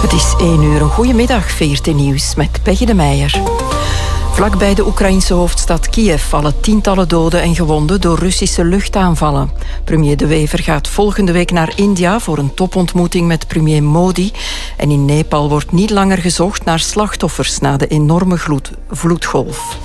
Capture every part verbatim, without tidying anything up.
Het is één uur. Een goedemiddag, V R T Nieuws met Peggy de Meijer. Vlakbij de Oekraïnse hoofdstad Kiev vallen tientallen doden en gewonden door Russische luchtaanvallen. Premier De Wever gaat volgende week naar India voor een topontmoeting met premier Modi. En in Nepal wordt niet langer gezocht naar slachtoffers na de enorme gloed, vloedgolf.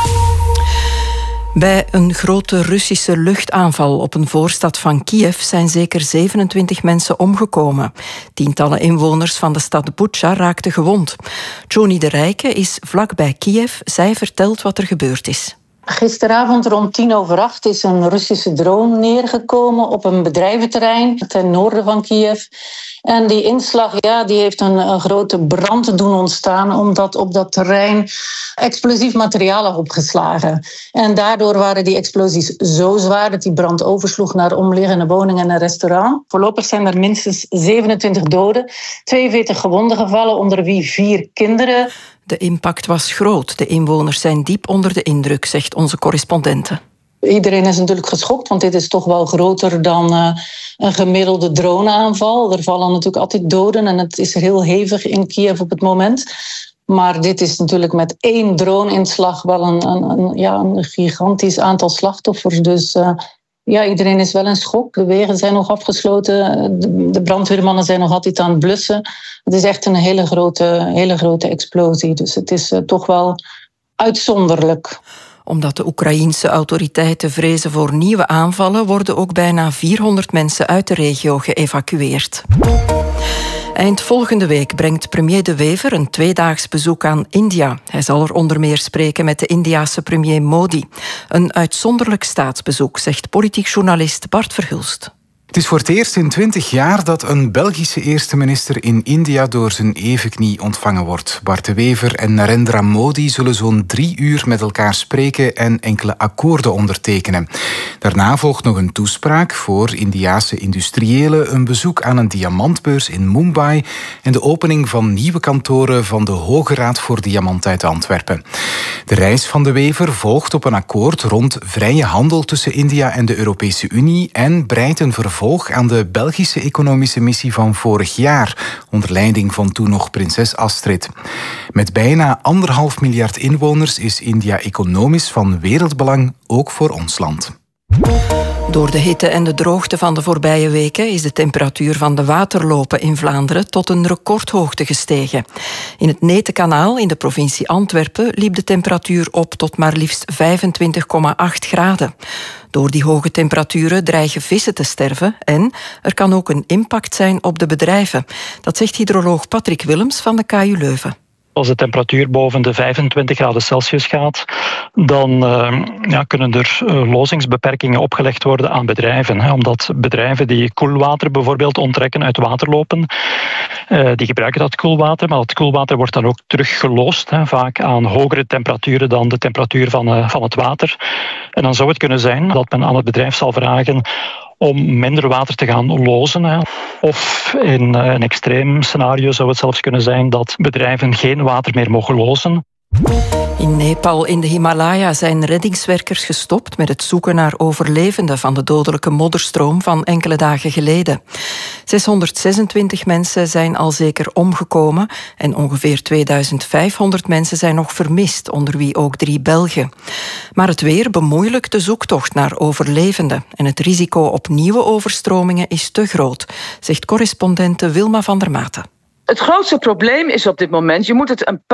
Bij een grote Russische luchtaanval op een voorstad van Kiev zijn zeker zevenentwintig mensen omgekomen. Tientallen inwoners van de stad Bucha raakten gewond. Joni de Rijke is vlakbij Kiev. Zij vertelt wat er gebeurd is. Gisteravond rond tien over acht is een Russische drone neergekomen op een bedrijventerrein ten noorden van Kiev. En die inslag ja, die heeft een, een grote brand doen ontstaan, omdat op dat terrein explosief materiaal lag opgeslagen. En daardoor waren die explosies zo zwaar dat die brand oversloeg naar omliggende woningen en een restaurant. Voorlopig zijn er minstens zevenentwintig doden, tweeënveertig gewonden gevallen, onder wie vier kinderen. De impact was groot. De inwoners zijn diep onder de indruk, zegt onze correspondente. Iedereen is natuurlijk geschokt, want dit is toch wel groter dan uh, een gemiddelde droneaanval. Er vallen natuurlijk altijd doden en het is heel hevig in Kiev op het moment. Maar dit is natuurlijk met één drone-inslag wel een, een, een, ja, een gigantisch aantal slachtoffers. Dus uh, ja, iedereen is wel in schok. De wegen zijn nog afgesloten. De, de brandweermannen zijn nog altijd aan het blussen. Het is echt een hele grote, hele grote explosie. Dus het is uh, toch wel uitzonderlijk. Omdat de Oekraïense autoriteiten vrezen voor nieuwe aanvallen, worden ook bijna vierhonderd mensen uit de regio geëvacueerd. Eind volgende week brengt premier De Wever een tweedaags bezoek aan India. Hij zal er onder meer spreken met de Indiase premier Modi. Een uitzonderlijk staatsbezoek, zegt politiek journalist Bart Verhulst. Het is voor het eerst in twintig jaar dat een Belgische eerste minister in India door zijn evenknie ontvangen wordt. Bart De Wever en Narendra Modi zullen zo'n drie uur met elkaar spreken en enkele akkoorden ondertekenen. Daarna volgt nog een toespraak voor Indiase industriëlen, een bezoek aan een diamantbeurs in Mumbai en de opening van nieuwe kantoren van de Hoge Raad voor Diamant uit Antwerpen. De reis van De Wever volgt op een akkoord rond vrije handel tussen India en de Europese Unie en breidt een vervolg Volg aan de Belgische economische missie van vorig jaar, onder leiding van toen nog prinses Astrid. Met bijna anderhalf miljard inwoners is India economisch van wereldbelang, ook voor ons land. Door de hitte en de droogte van de voorbije weken is de temperatuur van de waterlopen in Vlaanderen tot een recordhoogte gestegen. In het Netenkanaal in de provincie Antwerpen liep de temperatuur op tot maar liefst vijfentwintig komma acht graden. Door die hoge temperaturen dreigen vissen te sterven en er kan ook een impact zijn op de bedrijven. Dat zegt hydroloog Patrick Willems van de K U Leuven. Als de temperatuur boven de vijfentwintig graden Celsius gaat, dan uh, ja, kunnen er uh, lozingsbeperkingen opgelegd worden aan bedrijven. Hè, omdat bedrijven die koelwater bijvoorbeeld onttrekken uit waterlopen, uh, die gebruiken dat koelwater, maar dat koelwater wordt dan ook teruggeloosd, hè, vaak aan hogere temperaturen dan de temperatuur van, uh, van het water. En dan zou het kunnen zijn dat men aan het bedrijf zal vragen om minder water te gaan lozen. Hè. Of in een extreem scenario zou het zelfs kunnen zijn dat bedrijven geen water meer mogen lozen. In Nepal in de Himalaya zijn reddingswerkers gestopt met het zoeken naar overlevenden van de dodelijke modderstroom van enkele dagen geleden. zeshonderdzesentwintig mensen zijn al zeker omgekomen en ongeveer tweeduizend vijfhonderd mensen zijn nog vermist, onder wie ook drie Belgen. Maar het weer bemoeilijkt de zoektocht naar overlevenden en het risico op nieuwe overstromingen is te groot, zegt correspondente Wilma van der Maten. Het grootste probleem is op dit moment, je moet het een